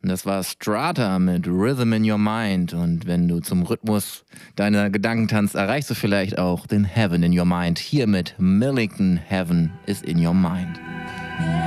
Und das war Strata mit Rhythm in Your Mind. Und wenn du zum Rhythmus deiner Gedanken tanzt, erreichst du vielleicht auch den Heaven in Your Mind. Hier mit Millington, Heaven is in Your Mind.